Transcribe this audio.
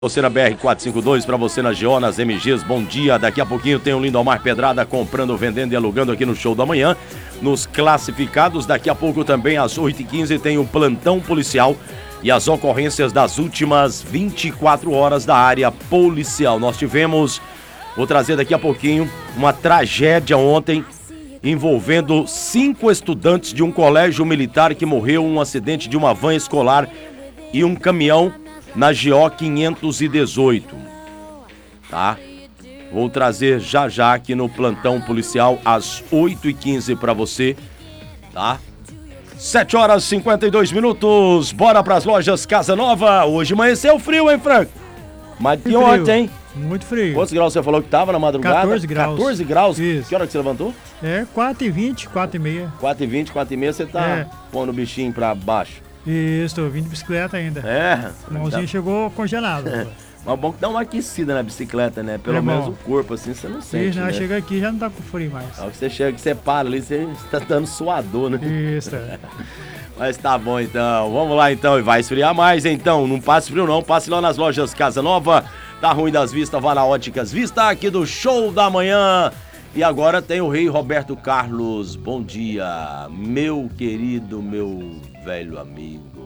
Você na BR-452, para você na GO, nas MGs, bom dia. Daqui a pouquinho tem o Lindomar Pedrada comprando, vendendo e alugando aqui no Show da Manhã. Nos classificados, daqui a pouco também às 8h15 tem o plantão policial e as ocorrências das últimas 24 horas da área policial. Nós tivemos, vou trazer daqui a pouquinho, uma tragédia ontem envolvendo 5 estudantes de um colégio militar que morreu em um acidente de uma van escolar e um caminhão na GO 518, tá? Vou trazer já aqui no plantão policial às 8h15 para você, tá? 7h52, bora pras lojas Casa Nova. Hoje amanheceu frio, hein, Franco? Mas de ontem, hein? Muito frio. Quantos graus você falou que tava na madrugada? 14 graus. 14 graus? Isso. Que hora que você levantou? 4h20, 4h30. 4h20, 4h30 você tá pondo o bichinho pra baixo. Isso, tô vindo de bicicleta ainda. A mãozinha chegou congelada. Mas bom que dá uma aquecida na bicicleta, né? Pelo menos o corpo, assim, você não sente, né? Chega aqui já não tá com frio mais. Na hora que você chega, que você para ali, você tá dando suador, né? Isso. Mas tá bom, então. Vamos lá, então. E vai esfriar mais, então. Não passe frio, não. Passe lá nas lojas Casa Nova. Tá ruim das vistas, vá na Óticas Vista, aqui do Show da Manhã. E agora tem o rei Roberto Carlos. Bom dia, meu querido, meu velho amigo.